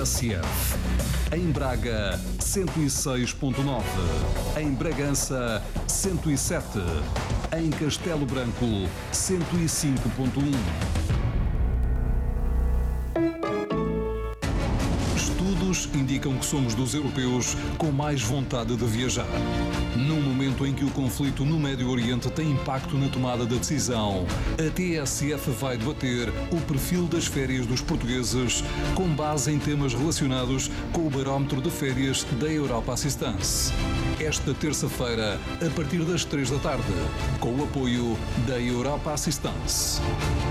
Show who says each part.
Speaker 1: TSF. Em Braga, 106.9. Em Bragança, 107. Em Castelo Branco, 105.1. Estudos indicam que somos dos europeus com mais vontade de viajar. Num momento em que o conflito no Médio Oriente tem impacto na tomada da decisão, a TSF vai debater o perfil das férias dos portugueses com base em temas relacionados com o barómetro de férias da Europa Assistance. Esta terça-feira, a partir das 3 da tarde, com o apoio da Europa Assistance.